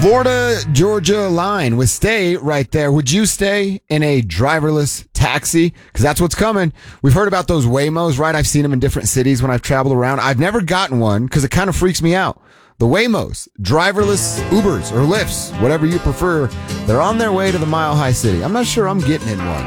Florida-Georgia line with Stay right there. Would you stay in a driverless taxi? Because that's what's coming. We've heard about those Waymos, right? I've seen them in different cities when I've traveled around. I've never gotten one because it kind of freaks me out. The Waymos, driverless Ubers or Lyfts, whatever you prefer, they're on their way to the Mile High City. I'm not sure I'm getting in one.